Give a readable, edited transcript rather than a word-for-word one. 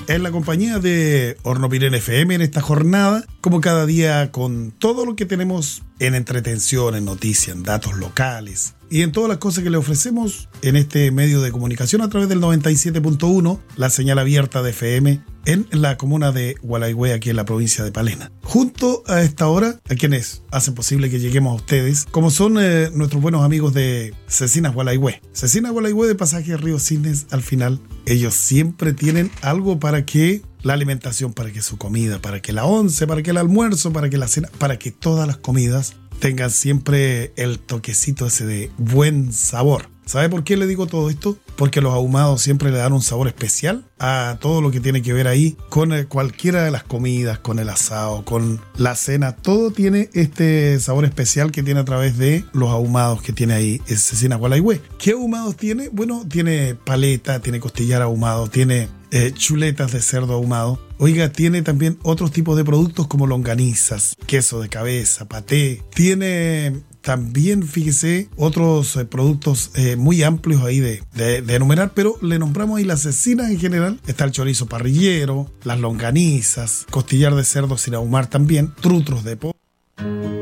en la compañía de Horno Pirén FM en esta jornada, como cada día, con todo lo que tenemos en entretención, en noticias, en datos locales y en todas las cosas que le ofrecemos en este medio de comunicación a través del 97.1, la señal abierta de FM en la comuna de Gualaihue, aquí en la provincia de Palena. Junto a esta hora, a quienes hacen posible que lleguemos a ustedes, como son nuestros buenos amigos de Cecinas Gualaihue. Cecinas Gualaihue de Pasaje Río Cisnes, al final, ellos siempre tienen algo para que la alimentación, para que su comida, para que la once, para que el almuerzo, para que la cena, para que todas las comidas tengan siempre el toquecito ese de buen sabor. ¿Sabe por qué le digo todo esto? Porque los ahumados siempre le dan un sabor especial a todo lo que tiene que ver ahí con cualquiera de las comidas, con el asado, con la cena. Todo tiene este sabor especial que tiene a través de los ahumados que tiene ahí Cecinas Gualaihue. ¿Qué ahumados tiene? Bueno, tiene paleta, tiene costillar ahumado, tiene chuletas de cerdo ahumado. Oiga, tiene también otros tipos de productos como longanizas, queso de cabeza, paté. Tiene también, fíjese, otros productos muy amplios ahí de enumerar, pero le nombramos ahí las cecinas en general. Está el chorizo parrillero, las longanizas, costillar de cerdo sin ahumar también, trutros de pollo.